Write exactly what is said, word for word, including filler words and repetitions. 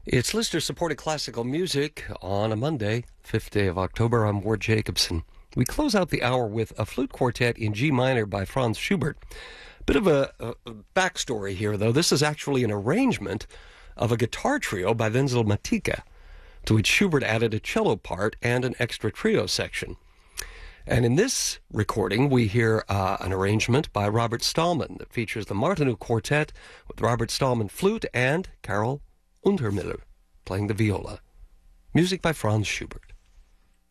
It's listener-supported classical music on a Monday, fifth day of October. I'm Ward Jacobson. We close out the hour with a flute quartet in G minor by Franz Schubert. Bit of a, a, a backstory here, though. This is actually an arrangement of a guitar trio by Wenzel Matika, to which Schubert added a cello part and an extra trio section. And in this recording, we hear uh, an arrangement by Robert Stallman that features the Martinů Quartet with Robert Stallman flute and Karel Untermiller playing the viola. Music by Franz Schubert.